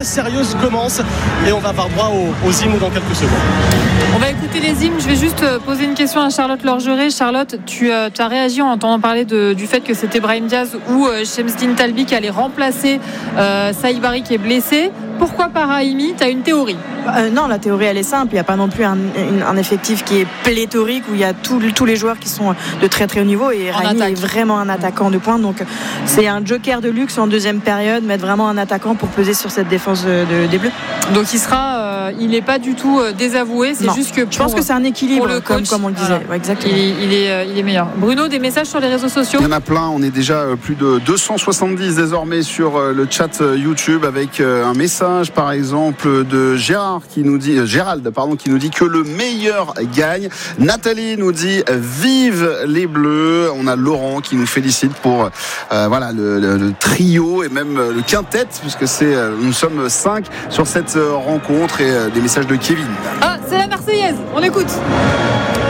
sérieuse commence et on va avoir droit aux hymnes dans quelques secondes. On va écouter les hymnes. Je vais juste poser une question à Charlotte Lorgeret. Charlotte, tu as réagi en entendant parler du fait que c'était Brahim Diaz ou Shemseddine Talbi qui allait remplacer Saïd Barry qui est blessé. Pourquoi pas Rahimi ? Tu as une théorie ? Non, la théorie elle est simple. Il n'y a pas non plus un effectif qui est pléthorique où il y a tous les joueurs qui sont de très très haut niveau et Rahimi est vraiment un attaquant de pointe. Donc c'est un joker de luxe en deuxième période, mettre vraiment un attaquant pour peser sur cette défense des Bleus. Donc il n'est pas du tout désavoué. C'est juste que je pense que c'est un équilibre comme on le disait. Voilà. Ouais, exactement. Il est meilleur. Bruno, des messages sur les réseaux sociaux ? Il y en a plein. On est déjà plus de 270 désormais sur le chat YouTube avec un message par exemple de Gérald qui nous dit que le meilleur gagne. Nathalie nous dit vive les Bleus. On a Laurent qui nous félicite pour le trio et même le quintet puisque nous sommes 5 sur cette rencontre et des messages de Kevin. Ah, c'est la Marseillaise. On écoute.